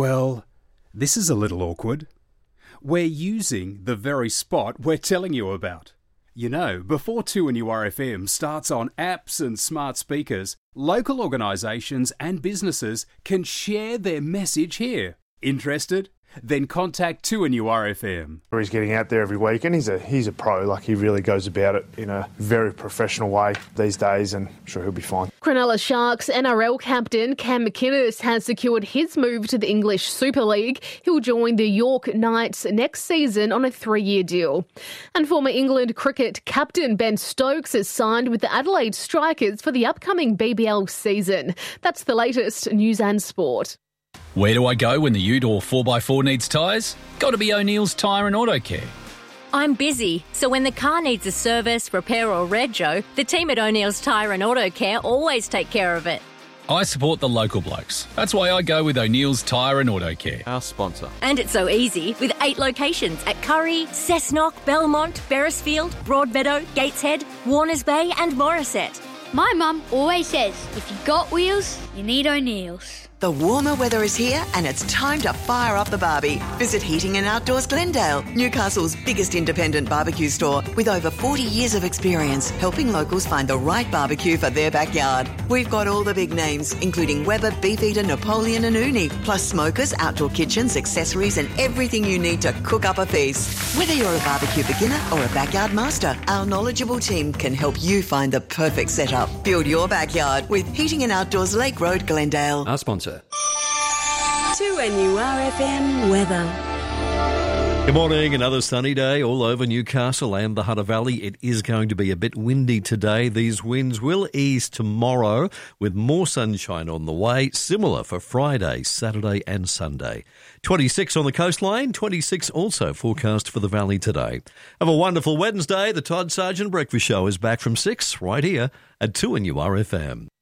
Well, this is a little awkward. We're using the very spot we're telling you about. You know, before 2NURFM starts on apps and smart speakers, local organisations and businesses can share their message here. Interested? Then contact 2NURFM. He's getting out there every week, and he's a pro. Like, he really goes about it in a very professional way these days, and I'm sure he'll be fine. Cronulla Sharks NRL captain Cam McInnes has secured his move to the English Super League. He'll join the York Knights next season on a 3-year deal. And former England cricket captain Ben Stokes has signed with the Adelaide Strikers for the upcoming BBL season. That's the latest news and sport. Where do I go when the ute or 4x4 needs tyres? Got to be O'Neill's Tyre and Auto Care. I'm busy, so when the car needs a service, repair or rego, the team at O'Neill's Tyre and Auto Care always take care of it. I support the local blokes. That's why I go with O'Neill's Tyre and Auto Care. Our sponsor. And it's so easy with 8 locations at Curry, Cessnock, Belmont, Beresfield, Broadmeadow, Gateshead, Warners Bay and Morisset. My mum always says, if you got wheels, you need O'Neill's. The warmer weather is here and it's time to fire up the barbie. Visit Heating and Outdoors Glendale, Newcastle's biggest independent barbecue store with over 40 years of experience helping locals find the right barbecue for their backyard. We've got all the big names, including Weber, Beefeater, Napoleon and Uni, plus smokers, outdoor kitchens, accessories and everything you need to cook up a feast. Whether you're a barbecue beginner or a backyard master, our knowledgeable team can help you find the perfect setup. Build your backyard with Heating and Outdoors Lake Road, Glendale. Our sponsor. 2NURFM weather. Good morning. Another sunny day all over Newcastle and the Hunter Valley. It is going to be a bit windy today. These winds will ease tomorrow with more sunshine on the way. Similar for Friday, Saturday and Sunday. 26 on the coastline, 26 also forecast for the valley today. Have a wonderful Wednesday. The Todd Sargent Breakfast Show is back from 6 right here at 2NURFM.